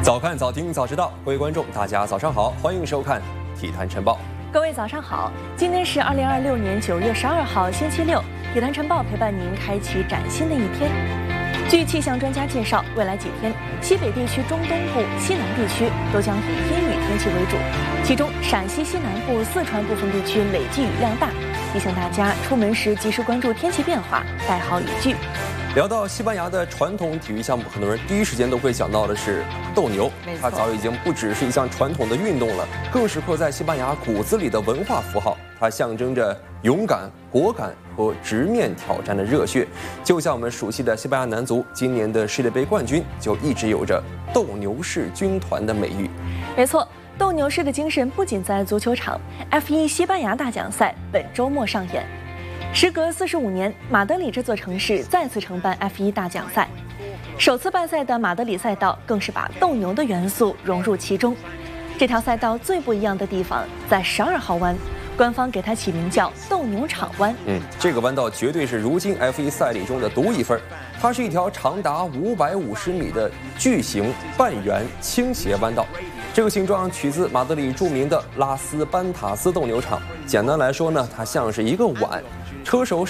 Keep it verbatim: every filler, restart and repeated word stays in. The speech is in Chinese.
早看早听早知道，各位观众，大家早上好，欢迎收看《体坛晨报》。 各位早上好，今天是二零二六年九月十二号，星期六，《体坛晨报》陪伴您开启崭新的一天。据气象专家介绍，未来几天，西北地区中东部、西南地区都将以阴雨天气为主，其中陕西西南部、四川部分地区累计雨量大，提醒大家出门时及时关注天气变化，带好雨具。 聊到西班牙的传统体育项目，很多人第一时间都会想到的是斗牛。它早已经不只是一项传统的运动了，更是刻在西班牙骨子里的文化符号。它象征着勇敢、果敢和直面挑战的热血。就像我们熟悉的西班牙男足，今年的世界杯冠军就一直有着斗牛士军团的美誉。 没错，斗牛士的精神不仅在足球场 ，F 一 西班牙大奖赛本周末上演。时隔四十五年，马德里这座城市再次承办 F 一 大奖赛。首次办赛的马德里赛道更是把斗牛的元素融入其中。这条赛道最不一样的地方在十二号弯，官方给它起名叫斗牛场弯。 嗯，这个弯道绝对是如今 F 一 赛里中的独一份。它是一条长达五百五十米的巨型半圆倾斜弯道。这个形状取自马德里著名的拉斯班塔斯斗牛场。简单来说呢，它像是一个碗。车手